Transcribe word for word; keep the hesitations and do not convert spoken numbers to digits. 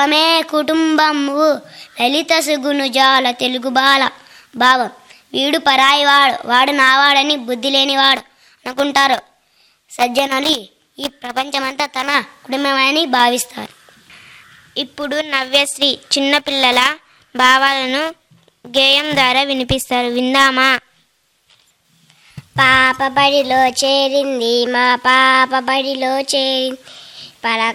మే కుటుంబము లలిత సుగుణుజాల తెలుగు బాల భావం. వీడు పరాయి వాడు, వాడు నావాడని బుద్ధి లేనివాడు అనుకుంటారు సజ్జనులు. ఈ ప్రపంచమంతా తన కుటుంబమని భావిస్తారు. ఇప్పుడు నవ్యశ్రీ చిన్నపిల్లల భావాలను గేయం ద్వారా వినిపిస్తారు, విందామా? పాప బడిలో చేరింది, మా పాప బడిలో చేరింది, పల